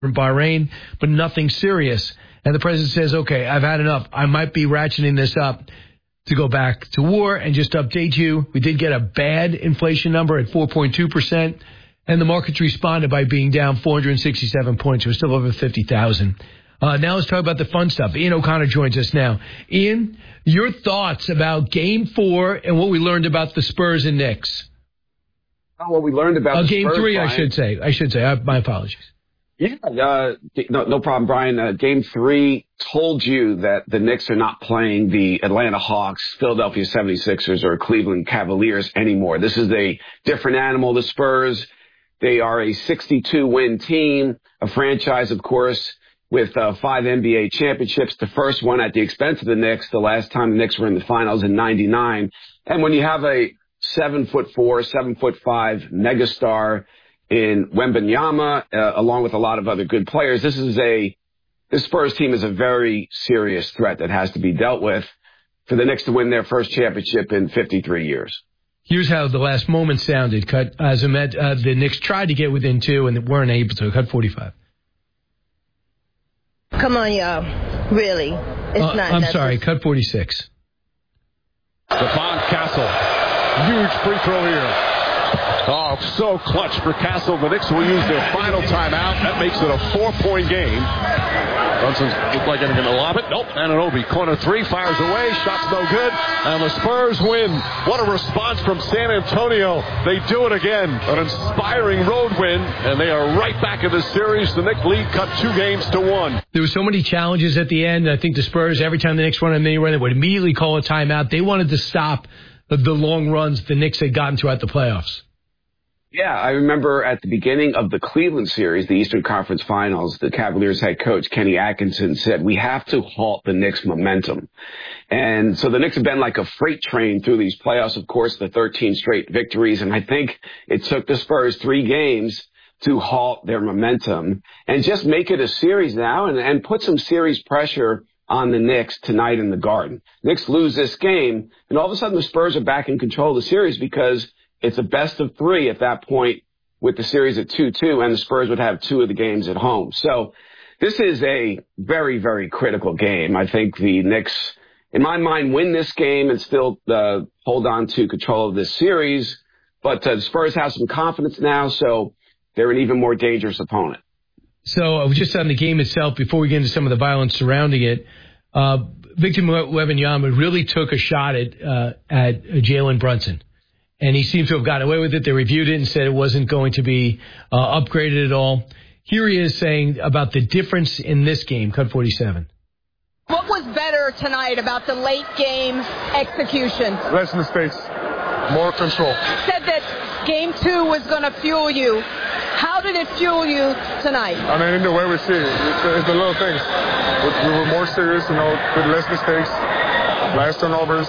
from Bahrain, but nothing serious. And the president says, okay, I've had enough. I might be ratcheting this up to go back to war. And just to update you, we did get a bad inflation number at 4.2%. And the markets responded by being down 467 points. We're still over 50,000. Now let's talk about the fun stuff. Ian O'Connor joins us now. Ian, your thoughts about Game 4 and what we learned about the Spurs and Knicks. What we learned about the Game Spurs, 3, Brian. I should say. My apologies. Yeah, no problem, Brian. Game 3 told you that the Knicks are not playing the Atlanta Hawks, Philadelphia 76ers, or Cleveland Cavaliers anymore. This is a different animal. The Spurs, they are a 62-win team, a franchise, of course, with 5 NBA championships. The first one at the expense of the Knicks, the last time the Knicks were in the finals in 99. And when you have a 7'4", 7'5" megastar in Wembanyama, along with a lot of other good players, this Spurs team is a very serious threat that has to be dealt with for the Knicks to win their first championship in 53 years. Here's how the last moment sounded. Cut Azumet, the Knicks tried to get within 2 and weren't able to. Cut 45. Come on, y'all. Really. It's not. I'm sorry. Cut 46. Stephon Castle. Huge free throw here. Oh, so clutch for Castle. The Knicks will use their final timeout. That makes it a 4-point game. Brunson's looked like they're going to lob it. Nope. Anunoby, corner 3, fires away. Shot's no good. And the Spurs win. What a response from San Antonio. They do it again. An inspiring road win. And they are right back in the series. The Knicks lead cut 2 games to 1. There were so many challenges at the end. I think the Spurs, every time the Knicks won a mini run, they would immediately call a timeout. They wanted to stop the long runs the Knicks had gotten throughout the playoffs. Yeah, I remember at the beginning of the Cleveland series, the Eastern Conference Finals, the Cavaliers head coach, Kenny Atkinson, said, we have to halt the Knicks' momentum. And so the Knicks have been like a freight train through these playoffs, of course, the 13 straight victories. And I think it took the Spurs 3 games to halt their momentum and just make it a series now and put some series pressure on the Knicks tonight in the Garden. Knicks lose this game, and all of a sudden the Spurs are back in control of the series because it's a best of 3 at that point with the series at 2-2, and the Spurs would have 2 of the games at home. So this is a very, very critical game. I think the Knicks, in my mind, win this game and still hold on to control of this series. But the Spurs have some confidence now, so they're an even more dangerous opponent. So just on the game itself, before we get into some of the violence surrounding it, Victor Wembanyama really took a shot at Jalen Brunson. And he seems to have gotten away with it. They reviewed it and said it wasn't going to be upgraded at all. Here he is saying about the difference in this game, cut 47. What was better tonight about the late game execution? Less mistakes, more control. Said that game 2 was going to fuel you. How did it fuel you tonight? I mean, in the way we see it, it's the little things. We were more serious, with less mistakes, less turnovers.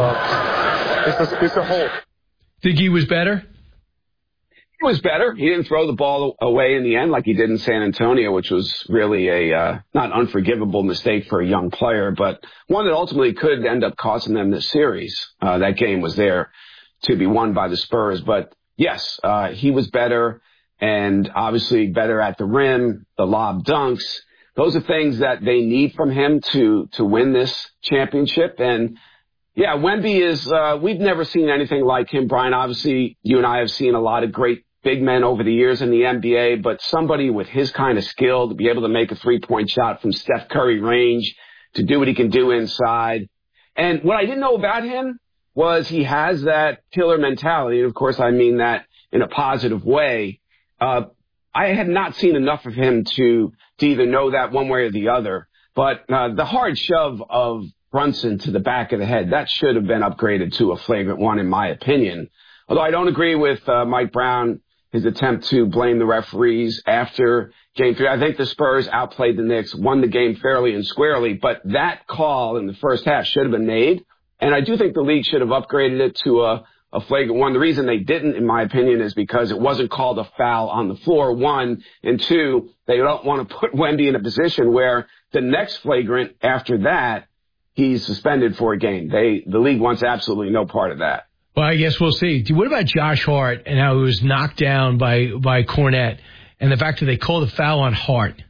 It's a whole. Think he was better? He was better. He didn't throw the ball away in the end like he did in San Antonio, which was really a not unforgivable mistake for a young player, but one that ultimately could end up costing them this series. That game was there to be won by the Spurs. But, yes, he was better and obviously better at the rim, the lob dunks. Those are things that they need from him to win this championship. And yeah, Wemby is, we've never seen anything like him, Brian. Obviously, you and I have seen a lot of great big men over the years in the NBA, but somebody with his kind of skill to be able to make a 3-point shot from Steph Curry range, to do what he can do inside. And what I didn't know about him was he has that killer mentality. And of course, I mean that in a positive way. I had not seen enough of him to either know that one way or the other. But the hard shove of Brunson to the back of the head, that should have been upgraded to a flagrant 1, in my opinion. Although I don't agree with Mike Brown, his attempt to blame the referees after Game 3. I think the Spurs outplayed the Knicks, won the game fairly and squarely, but that call in the first half should have been made. And I do think the league should have upgraded it to a flagrant 1. The reason they didn't, in my opinion, is because it wasn't called a foul on the floor, 1. And 2, they don't want to put Wemby in a position where the next flagrant after that, he's suspended for a game. The league wants absolutely no part of that. Well, I guess we'll see. What about Josh Hart and how he was knocked down by Cornette? and the fact that they called a foul on Hart.